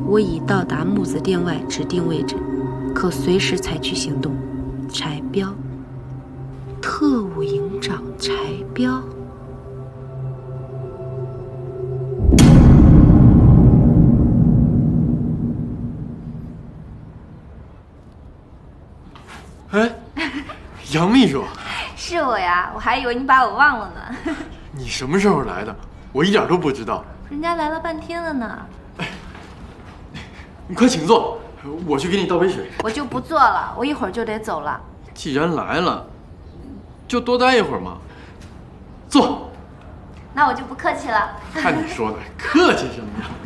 我已到达木子店外指定位置，可随时采取行动。柴彪，特务营长柴彪。 哎，杨秘书， 是我呀，我还以为你把我忘了呢。 你什么时候来的？我一点都不知道。 人家来了半天了呢。 你快请坐，我去给你倒杯水。 我就不坐了，我一会儿就得走了。 既然来了，就多待一会儿嘛。坐。 那我就不客气了。 看你说的，客气什么呀？